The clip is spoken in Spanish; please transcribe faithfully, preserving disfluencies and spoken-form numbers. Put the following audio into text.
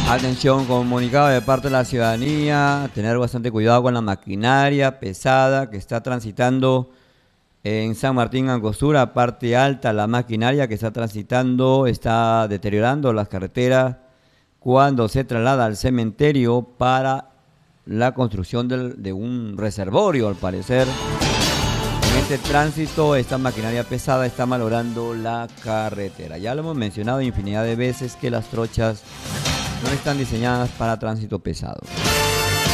Atención, comunicado de parte de la ciudadanía, tener bastante cuidado con la maquinaria pesada que está transitando en San Martín Angostura, parte alta, la maquinaria que está transitando, está deteriorando las carreteras cuando se traslada al cementerio para la construcción del- de un reservorio, al parecer. En este tránsito, esta maquinaria pesada está malogrando la carretera. Ya lo hemos mencionado infinidad de veces que las trochas no están diseñadas para tránsito pesado.